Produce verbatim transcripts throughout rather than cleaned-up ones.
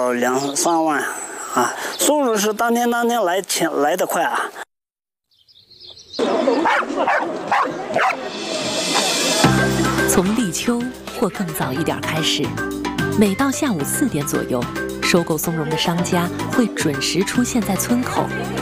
到两三万啊。松茸是当天当天来钱来得快啊。 从立秋或更早一点开始，每到下午四点左右，收购松茸的商家会准时出现在村口。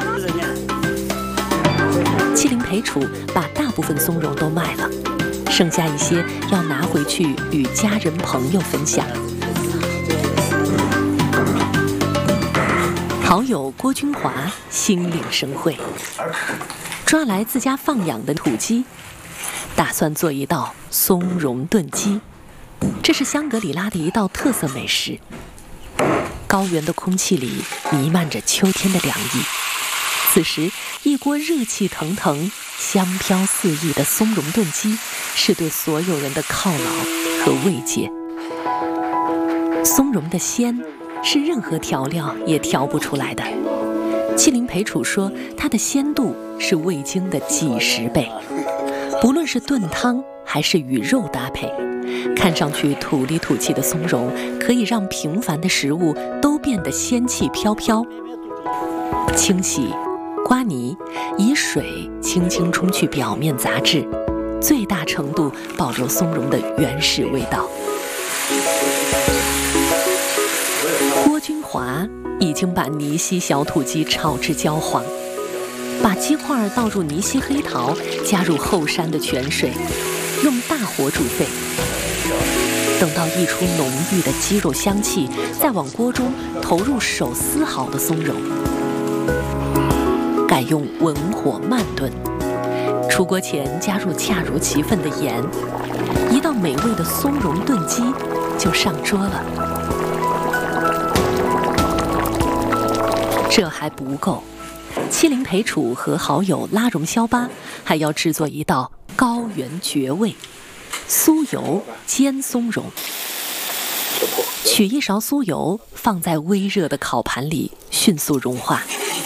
七零陪楚把大部分松茸都卖了，剩下一些要拿回去与家人朋友分享。好友郭军华心领神会，抓来自家放养的土鸡，打算做一道松茸炖鸡。这是香格里拉的一道特色美食。高原的空气里弥漫着秋天的凉意，此时一锅热气腾腾、香飘四溢的松茸炖鸡是对所有人的犒劳和慰藉。松茸的鲜是任何调料也调不出来的。七零陪楚说，它的鲜度是味精的几十倍，不论是炖汤还是与肉搭配，看上去土里土气的松茸可以让平凡的食物都变得仙气飘飘。清洗、刮泥，以水轻轻冲去表面杂质，最大程度保留松茸的原始味道。郭军华已经把泥溪小土鸡炒至焦黄，把鸡块倒入泥溪黑桃，加入后山的泉水，用大火煮沸。等到溢出浓郁的鸡肉香气，再往锅中投入手撕好的松茸，改用文火慢炖。出锅前加入恰如其分的盐，一道美味的松茸炖鸡就上桌了。这还不够，七零陪楚和好友拉荣肖巴还要制作一道高原绝味酥油煎松茸。取一勺酥油放在微热的烤盘里迅速融化，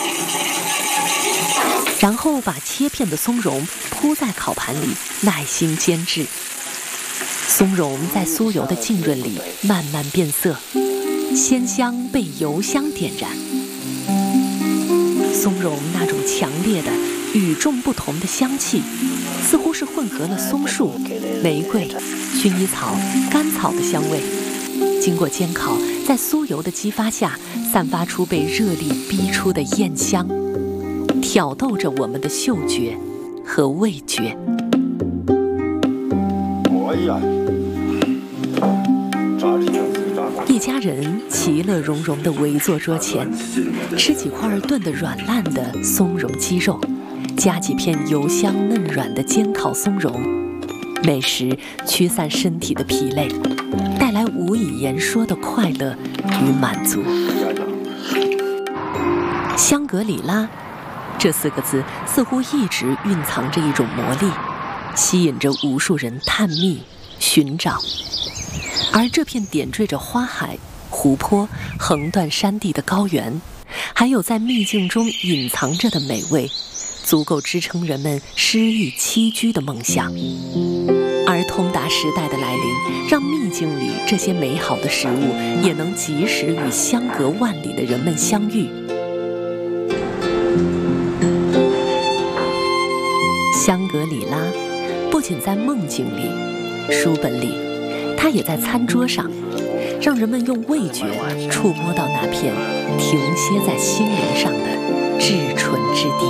然后把切片的松茸铺在烤盘里耐心煎制。松茸在酥油的浸润里慢慢变色，鲜香被油香点燃。松茸那种强烈的与众不同的香气，似乎是混合了松树、玫瑰、薰衣草、甘草的香味，经过煎烤，在酥油的激发下，散发出被热力逼出的艳香，挑逗着我们的嗅觉和味觉。一家人其乐融融地围坐桌前，吃几块炖得软烂的松茸鸡肉，加几片油香嫩软的煎烤松茸，美食驱散身体的疲累，带来无以言说的快乐与满足。香格里拉这四个字似乎一直蕴藏着一种魔力，吸引着无数人探秘寻找。而这片点缀着花海、湖泊、横断山地的高原，还有在秘境中隐藏着的美味，足够支撑人们诗意栖居的梦想。而通达时代的来临，让秘境里这些美好的食物也能及时与相隔万里的人们相遇。香格里拉不仅在梦境里、书本里，它也在餐桌上，让人们用味觉触摸到那片停歇在心灵上的至纯之地。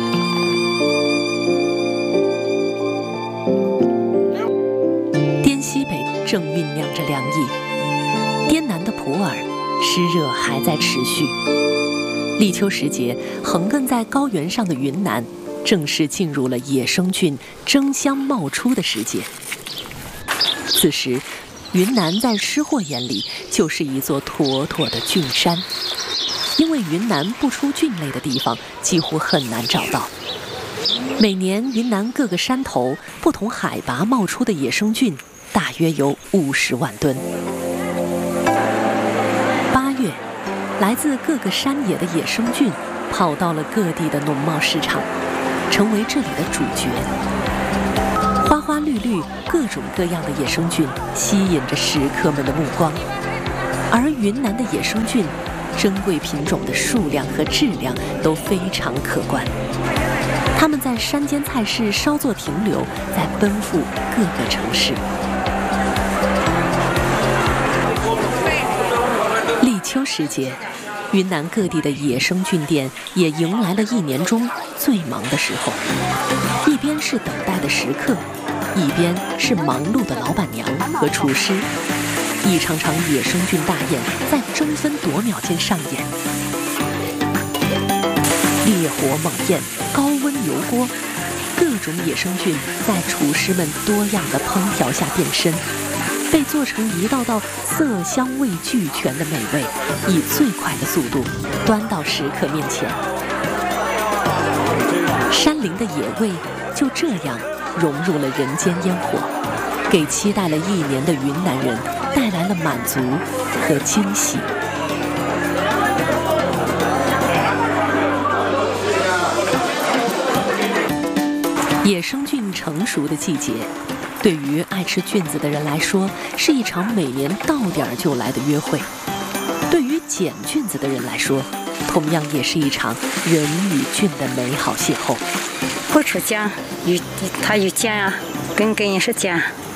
滇西北正酝酿着凉意，滇南的普洱湿热还在持续。立秋时节，横亘在高原上的云南正式进入了野生菌争相冒出的时节。此时，云南在吃货眼里就是一座妥妥的菌山，因为云南不出菌类的地方几乎很难找到。每年云南各个山头不同海拔冒出的野生菌大约有五十万吨。八月，来自各个山野的野生菌跑到了各地的农贸市场，成为这里的主角。花花绿绿、各种各样的野生菌吸引着食客们的目光。 而云南的野生菌，珍贵品种的数量和质量都非常可观。它们在山间菜市稍作停留，再奔赴各个城市。立秋时节，云南各地的野生菌店也迎来了一年中最忙的时候。一边是等待的食客，一边是忙碌的老板娘和厨师。一场场野生菌大宴在争分夺秒间上演，烈火猛焰，高温油锅，各种野生菌在厨师们多样的烹调下变身，被做成一道道色香味俱全的美味，以最快的速度端到食客面前。山林的野味就这样融入了人间烟火，给期待了一年的云南人带来了满足和惊喜。野生菌成熟的季节，对于爱吃菌子的人来说，是一场每年到点儿就来的约会；对于捡菌子的人来说，同样也是一场人与菌的美好邂逅。 会吃姜，有它有姜啊，根根也是姜。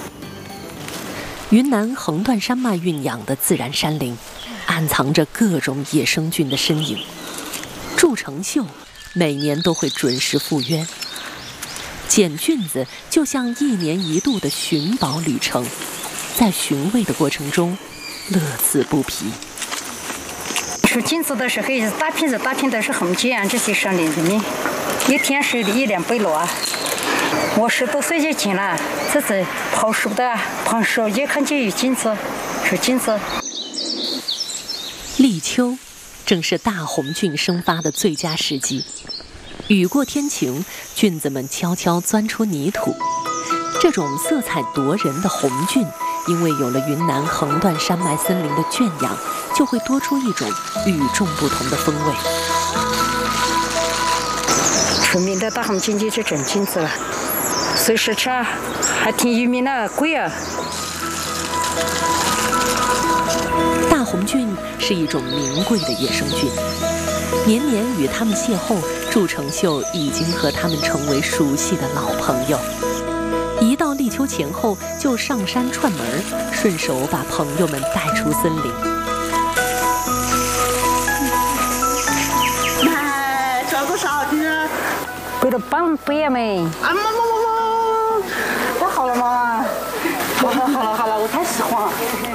云南横断山脉蕴养的自然山林，暗藏着各种野生菌的身影。祝成秀每年都会准时赴约。捡菌子就像一年一度的寻宝旅程，在寻味的过程中，乐此不疲。 收菌子的时候，大片子大片的是红菌啊，这些山林里面，一天收的一两百箩啊。我十多岁就进了，这是刨熟的，刨熟一看就有菌子，收菌子。 立秋，正是大红菌生发的最佳时机。雨过天晴，菌子们悄悄钻出泥土。这种色彩夺人的红菌，因为有了云南横断山脉森林的圈养，就会多出一种与众不同的风味。 出名的大红菌就是真菌子了，所以说吃还挺有名的，贵啊。 大红菌是一种名贵的野生菌，年年与它们邂逅，祝成秀已经和它们成为熟悉的老朋友。一到立秋前后，就上山串门，顺手把朋友们带出森林。 哎，找多少斤啊？ 为了帮不要没？ 啊，妈妈妈妈，这好了吗？好了好了好了，我太喜欢了。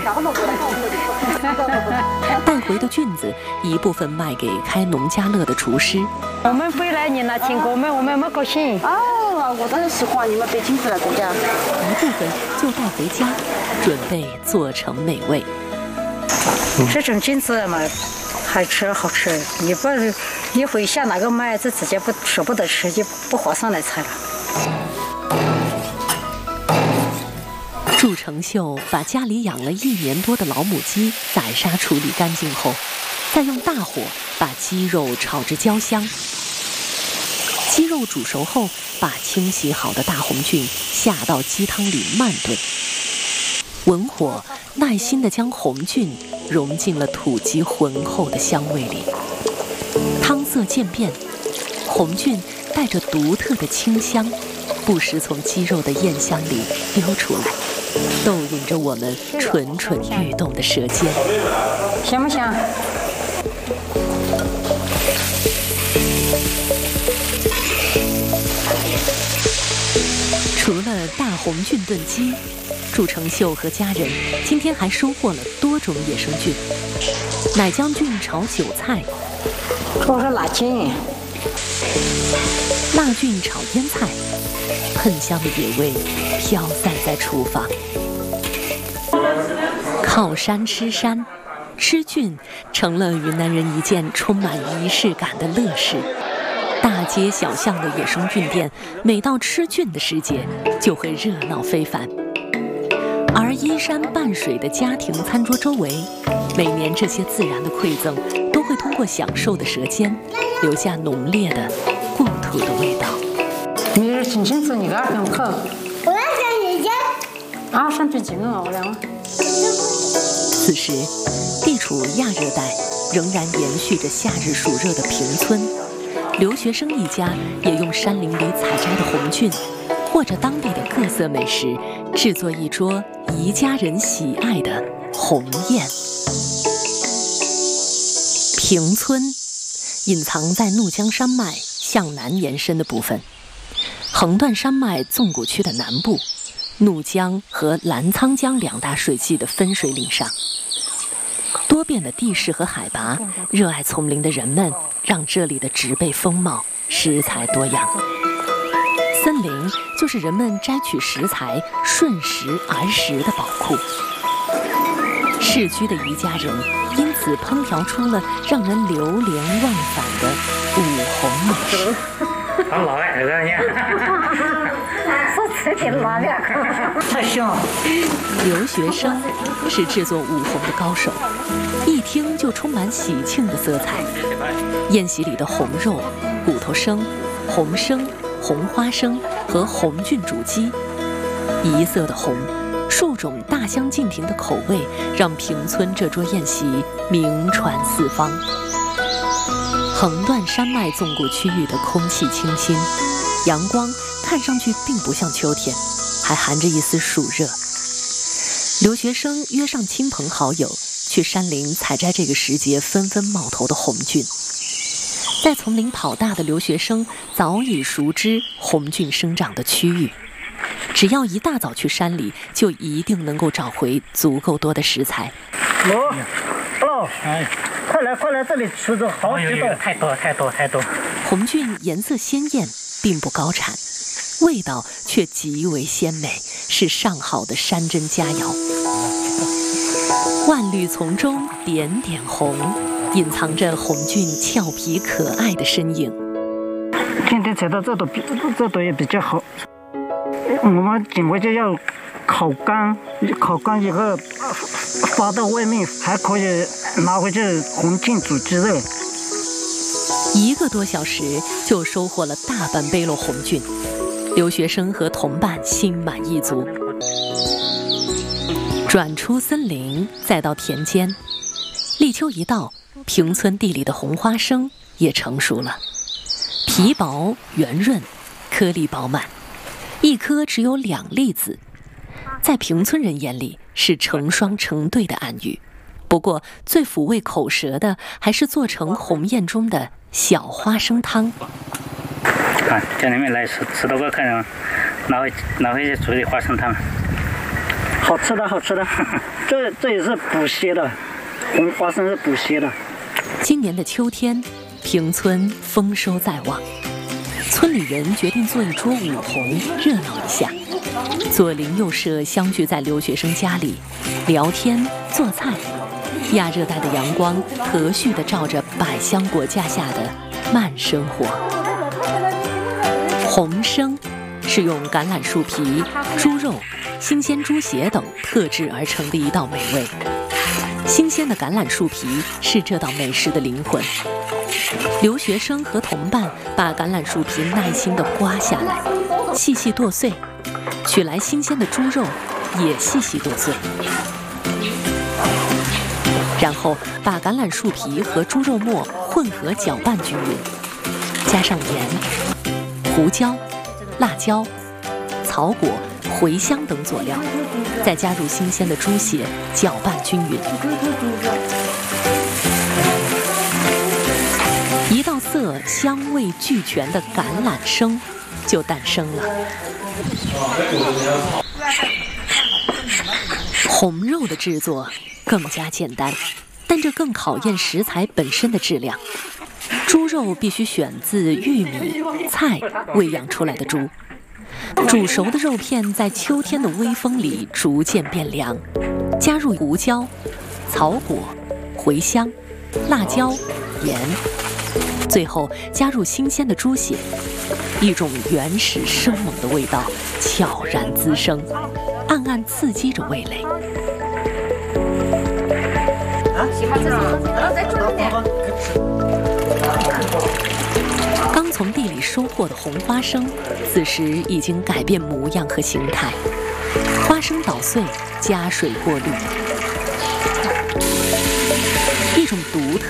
带回的菌子一部分卖给开农家乐的厨师。 我们回来你拿钱给我们，我们没高兴。 哦，我当然喜欢你们带菌子来在家。 一部分就带回家，准备做成美味。 这种菌子嘛，还吃好吃，你不一回下哪个卖，这直接不舍不得吃，就不划算来菜了。 祝成秀把家里养了一年多的老母鸡宰杀处理干净后，再用大火把鸡肉炒至焦香。鸡肉煮熟后，把清洗好的大红菌下到鸡汤里慢炖，文火耐心地将红菌融进了土鸡浑厚的香味里。汤色渐变，红菌带着独特的清香，不时从鸡肉的咽香里溜出来，逗引着我们蠢蠢欲动的舌尖。 香不香？ 除了大红菌炖鸡，祝成秀和家人今天还收获了多种野生菌：奶浆菌炒韭菜， 这是辣菌； 辣菌炒腌菜，喷香的野味飘散在厨房。靠山吃山，吃菌成了云南人一件充满仪式感的乐事。大街小巷的野生菌店，每到吃菌的时节，就会热闹非凡。而依山傍水的家庭餐桌周围，每年这些自然的馈赠，都会通过享受的舌尖，留下浓烈的故土的味道。 你是亲亲子，你个二两口。 我要想姐姐。 啊，上去几个我俩。 此时， 地处亚热带，仍然延续着夏日暑热的平村，留学生一家也用山林里采摘的红菌，或者当地的各色美食，制作一桌宜家人喜爱的红宴。平村隐藏在怒江山脉向南延伸的部分，横断山脉纵谷区的南部，怒江和澜沧江两大水系的分水岭上。多变的地势和海拔，热爱丛林的人们让这里的植被丰茂，食材多样。森林就是人们摘取食材、顺时而食的宝库。市居的宜家人因此烹调出了让人流连忘返的五红美食。 俺老爱这个呢。 说吃点拉面，太香。 留学生是制作五红的高手，一听就充满喜庆的色彩。宴席里的红肉、骨头生、红生、红花生和红菌煮鸡，一色的红，数种大相径庭的口味，让平村这桌宴席名传四方。横断山脉纵谷区域的空气清新，阳光看上去并不像秋天，还含着一丝暑热。留学生约上亲朋好友，去山林采摘这个时节纷纷冒头的红菌。在丛林跑大的留学生早已熟知红菌生长的区域，只要一大早去山里，就一定能够找回足够多的食材。 哦，哦，哎，快来快来，这里吃着好几道， 太多太多太多。 红菌颜色鲜艳，并不高产，味道却极为鲜美，是上好的山珍佳肴。万绿丛中点点红，隐藏着红菌俏皮可爱的身影。 天天采到这朵比这朵也比较好，我们紧回去要烤干，烤干以后发到外面，还可以拿回去红菌煮鸡肉。 一个多小时就收获了大半背篓红菌，留学生和同伴心满意足。转出森林，再到田间，立秋一到，平村地里的红花生也成熟了，皮薄圆润，颗粒饱满，一颗只有两粒子，在平村人眼里是成双成对的暗语。不过最抚慰口舌的还是做成红宴中的小花生汤。 看叫你们来吃吃到过客人拿回拿回去煮的花生汤， 好吃的好吃的，这这也是补血的，红花生是补血的。 今年的秋天，平村丰收在望，村里人决定做一桌五红，热闹一下。左邻右舍相聚在留学生家里，聊天做菜。亚热带的阳光和煦地照着百香果架下的慢生活。红生是用橄榄树皮、猪肉、新鲜猪血等特制而成的一道美味。新鲜的橄榄树皮是这道美食的灵魂。留学生和同伴把橄榄树皮耐心地刮下来，细细剁碎，取来新鲜的猪肉也细细剁碎，然后把橄榄树皮和猪肉末混合搅拌均匀，加上盐、胡椒、辣椒、草果、茴香等佐料，再加入新鲜的猪血，搅拌均匀。一道色香味俱全的橄榄生就诞生了。红肉的制作更加简单，但这更考验食材本身的质量。猪肉必须选自玉米、菜喂养出来的猪。煮熟的肉片在秋天的微风里逐渐变凉，加入胡椒、草果、茴香、辣椒、盐，最后加入新鲜的猪血，一种原始生猛的味道悄然滋生，暗暗刺激着味蕾。刚从地里收获的红花生，此时已经改变模样和形态。花生捣碎，加水过滤。 种独特